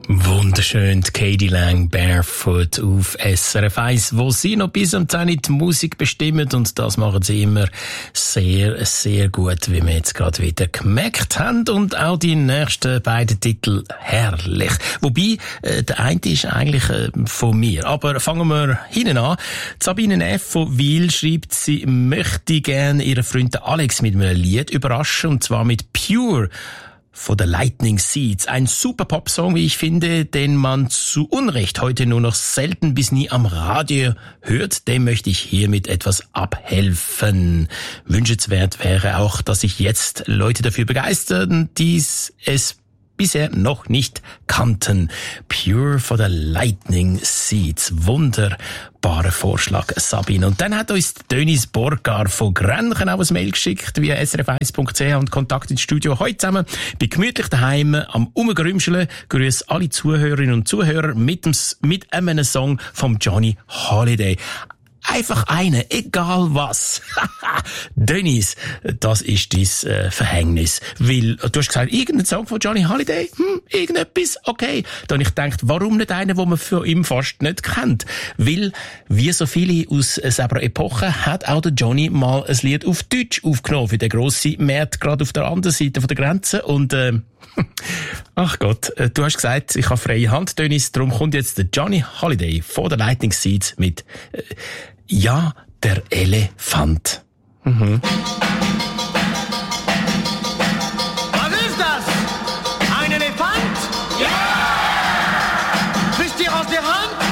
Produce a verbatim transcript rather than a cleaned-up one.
Wunderschön, Katie Lang, Barefoot auf S R F eins, wo sie noch bis um zehn Uhr die Musik bestimmen, und das machen sie immer sehr, sehr gut, wie wir jetzt gerade wieder gemerkt haben, und auch die nächsten beiden Titel herrlich. Wobei, äh, der eine ist eigentlich äh, von mir, aber fangen wir hinten an. Sabine F. von Wil schreibt, sie möchte gerne ihren Freund Alex mit einem Lied überraschen, und zwar mit Pure von der Lightning Seeds. Ein super Popsong, wie ich finde, den man zu Unrecht heute nur noch selten bis nie am Radio hört. Dem möchte ich hiermit etwas abhelfen. Wünschenswert wäre auch, dass sich jetzt Leute dafür begeistern, die es bisher noch nicht kannten. Pure von der Lightning Seeds. Wunderbarer Vorschlag, Sabine. Und dann hat uns Dönis Borgar von Grenchen auch ein Mail geschickt via s r f eins punkt c h und Kontakt ins Studio. Heute zusammen bei gemütlich daheim am Umgerümscheln. Grüß alle Zuhörerinnen und Zuhörer mit, dem, mit einem Song vom Johnny Holiday. Einfach eine, egal was. Dennis, das ist dein äh, Verhängnis. Weil, du hast gesagt, irgendein Song von Johnny Holiday? Hm, irgendetwas? Okay. Dann ich gedacht, warum nicht einen, den man für ihn fast nicht kennt? Weil, wie so viele aus selber Epoche, hat auch der Johnny mal ein Lied auf Deutsch aufgenommen für den grossen Markt, gerade auf der anderen Seite von der Grenze. Und, äh, ach Gott, du hast gesagt, ich habe freie Hand, Dennis, darum kommt jetzt der Johnny Holiday von der Lightning Seeds mit äh, Ja, der Elefant. Mhm.